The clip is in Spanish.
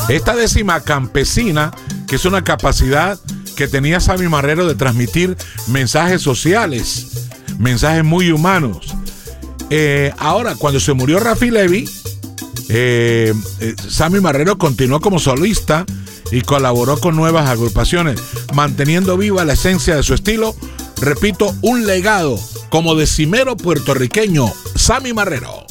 Esta décima campesina, que es una capacidad que tenía Sammy Marrero de transmitir mensajes sociales, mensajes muy humanos. Ahora, cuando se murió Rafi Levy, Sammy Marrero continuó como solista y colaboró con nuevas agrupaciones, manteniendo viva la esencia de su estilo. Repito, un legado como decimero puertorriqueño, Sammy Marrero.